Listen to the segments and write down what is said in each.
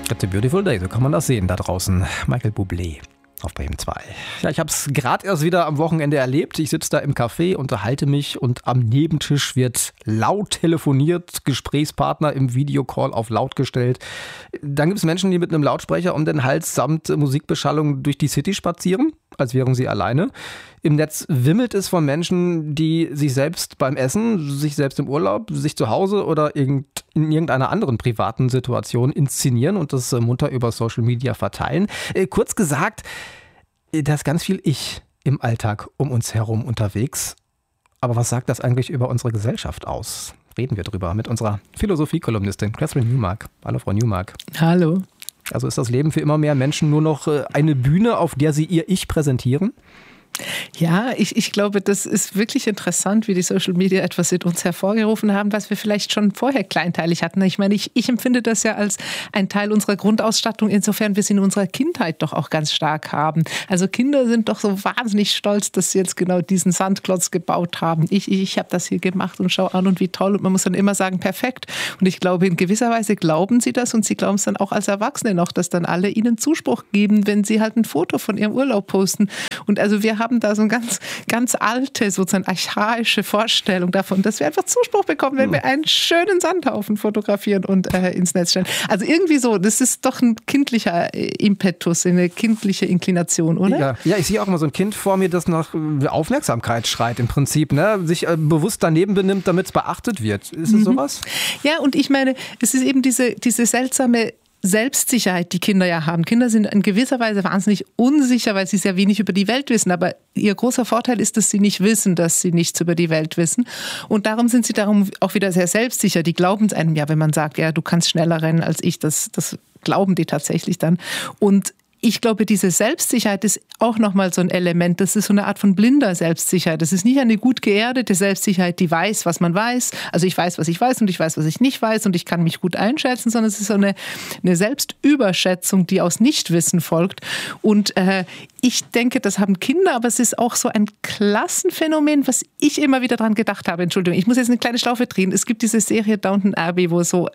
It's a beautiful day, so kann man das sehen da draußen. Michael Bublé auf Bremen 2. Ja, ich habe es gerade erst wieder am Wochenende erlebt. Ich sitze da im Café, unterhalte mich und am Nebentisch wird laut telefoniert, Gesprächspartner im Videocall auf laut gestellt. Dann gibt es Menschen, die mit einem Lautsprecher um den Hals samt Musikbeschallung durch die City spazieren, als wären sie alleine. Im Netz wimmelt es von Menschen, die sich selbst beim Essen, sich selbst im Urlaub, sich zu Hause oder in irgendeiner anderen privaten Situation inszenieren und das munter über Social Media verteilen. Kurz gesagt, da ist ganz viel Ich im Alltag um uns herum unterwegs. Aber was sagt das eigentlich über unsere Gesellschaft aus? Reden wir drüber mit unserer Philosophie-Kolumnistin Catherine Newmark. Hallo Frau Newmark. Hallo. Also ist das Leben für immer mehr Menschen nur noch eine Bühne, auf der sie ihr Ich präsentieren? Ja, ich glaube, das ist wirklich interessant, wie die Social Media etwas in uns hervorgerufen haben, was wir vielleicht schon vorher kleinteilig hatten. Ich meine, ich empfinde das ja als ein Teil unserer Grundausstattung, insofern wir es in unserer Kindheit doch auch ganz stark haben. Also Kinder sind doch so wahnsinnig stolz, dass sie jetzt genau diesen Sandklotz gebaut haben. Ich habe das hier gemacht und schau an und wie toll. Und man muss dann immer sagen, perfekt. Und ich glaube, in gewisser Weise glauben sie das und sie glauben es dann auch als Erwachsene noch, dass dann alle ihnen Zuspruch geben, wenn sie halt ein Foto von ihrem Urlaub posten. Und also wir haben da so eine ganz alte, sozusagen archaische Vorstellung davon, dass wir einfach Zuspruch bekommen, wenn wir einen schönen Sandhaufen fotografieren und ins Netz stellen. Also irgendwie so, das ist doch ein kindlicher Impetus, eine kindliche Inklination, oder? Ja, ich sehe auch immer so ein Kind vor mir, das nach Aufmerksamkeit schreit im Prinzip, ne? Sich bewusst daneben benimmt, damit es beachtet wird. Ist es sowas? Ja, und ich meine, es ist eben diese seltsame Selbstsicherheit, die Kinder ja haben. Kinder sind in gewisser Weise wahnsinnig unsicher, weil sie sehr wenig über die Welt wissen. Aber ihr großer Vorteil ist, dass sie nicht wissen, dass sie nichts über die Welt wissen. Und darum sind sie auch wieder sehr selbstsicher. Die glauben es einem ja, wenn man sagt, ja, du kannst schneller rennen als ich. Das glauben die tatsächlich dann. Und ich glaube, diese Selbstsicherheit ist auch nochmal so ein Element. Das ist so eine Art von blinder Selbstsicherheit. Das ist nicht eine gut geerdete Selbstsicherheit, die weiß, was man weiß. Also ich weiß, was ich weiß und ich weiß, was ich nicht weiß und ich kann mich gut einschätzen, sondern es ist so eine Selbstüberschätzung, die aus Nichtwissen folgt. Und ich denke, das haben Kinder, aber es ist auch so ein Klassenphänomen, was ich immer wieder dran gedacht habe. Entschuldigung, ich muss jetzt eine kleine Schlaufe drehen. Es gibt diese Serie Downton Abbey, wo so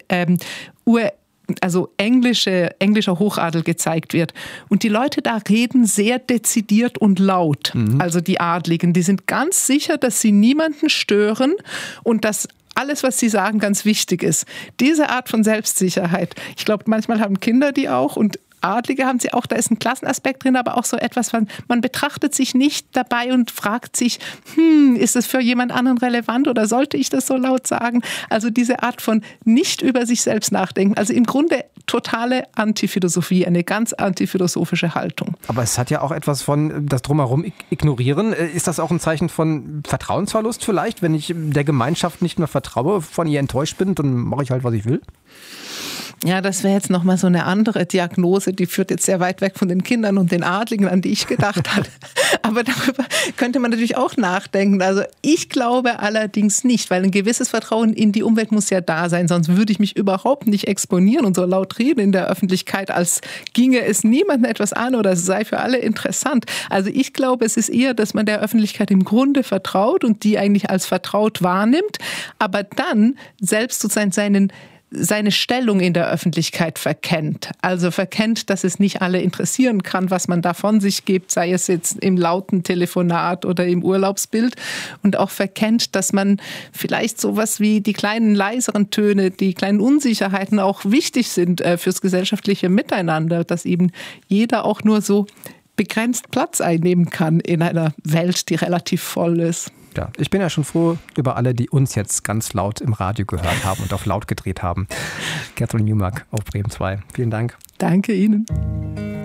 englischer Hochadel gezeigt wird. Und die Leute da reden sehr dezidiert und laut. Also die Adligen, die sind ganz sicher, dass sie niemanden stören und dass alles, was sie sagen, ganz wichtig ist. Diese Art von Selbstsicherheit, ich glaube, manchmal haben Kinder die auch und Adlige haben sie auch, da ist ein Klassenaspekt drin, aber auch so etwas, man betrachtet sich nicht dabei und fragt sich, ist das für jemand anderen relevant oder sollte ich das so laut sagen? Also diese Art von nicht über sich selbst nachdenken, also im Grunde totale Antiphilosophie, eine ganz antiphilosophische Haltung. Aber es hat ja auch etwas von das Drumherum ignorieren. Ist das auch ein Zeichen von Vertrauensverlust vielleicht? Wenn ich der Gemeinschaft nicht mehr vertraue, von ihr enttäuscht bin, dann mache ich halt, was ich will? Ja, das wäre jetzt nochmal so eine andere Diagnose, die führt jetzt sehr weit weg von den Kindern und den Adligen, an die ich gedacht hatte. Aber darüber könnte man natürlich auch nachdenken. Also ich glaube allerdings nicht, weil ein gewisses Vertrauen in die Umwelt muss ja da sein, sonst würde ich mich überhaupt nicht exponieren und so laut reden in der Öffentlichkeit, als ginge es niemandem etwas an oder es sei für alle interessant. Also ich glaube, es ist eher, dass man der Öffentlichkeit im Grunde vertraut und die eigentlich als vertraut wahrnimmt, aber dann selbst sozusagen seine Stellung in der Öffentlichkeit verkennt. Also verkennt, dass es nicht alle interessieren kann, was man da von sich gibt, sei es jetzt im lauten Telefonat oder im Urlaubsbild. Und auch verkennt, dass man vielleicht sowas wie die kleinen leiseren Töne, die kleinen Unsicherheiten auch wichtig sind fürs gesellschaftliche Miteinander, dass eben jeder auch nur so begrenzt Platz einnehmen kann in einer Welt, die relativ voll ist. Ja, ich bin ja schon froh über alle, die uns jetzt ganz laut im Radio gehört haben und auf laut gedreht haben. Catherine Newmark auf Bremen 2. Vielen Dank. Danke Ihnen.